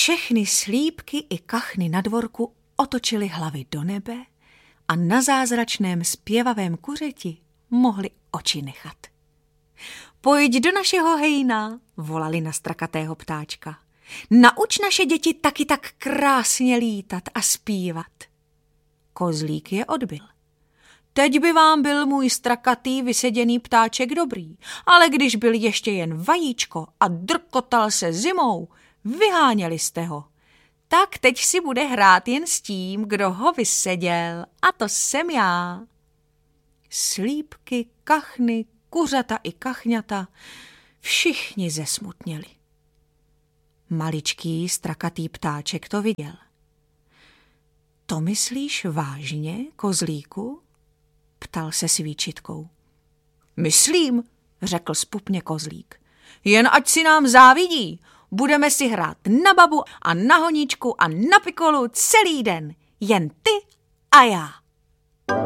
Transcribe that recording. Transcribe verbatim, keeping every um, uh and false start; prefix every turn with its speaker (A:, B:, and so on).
A: Všechny slípky i kachny na dvorku otočily hlavy do nebe a na zázračném zpěvavém kuřeti mohli oči nechat. Pojď do našeho hejna, volali na strakatého ptáčka. Nauč naše děti taky tak krásně lítat a zpívat. Kozlík je odbyl. Teď by vám byl můj strakatý vyseděný ptáček dobrý, ale když byl ještě jen vajíčko a drkotal se zimou, vyháněli jste ho. Tak teď si bude hrát jen s tím, kdo ho vyseděl, a to jsem já. Slípky, kachny, kuřata i kachňata, všichni zesmutněli. Maličký strakatý ptáček to viděl. To myslíš vážně, kozlíku? Ptal se s výčitkou. Myslím, řekl zpupně kozlík. Jen ať si nám závidí, budeme si hrát na babu a na honičku a na pikolu celý den, jen ty a já.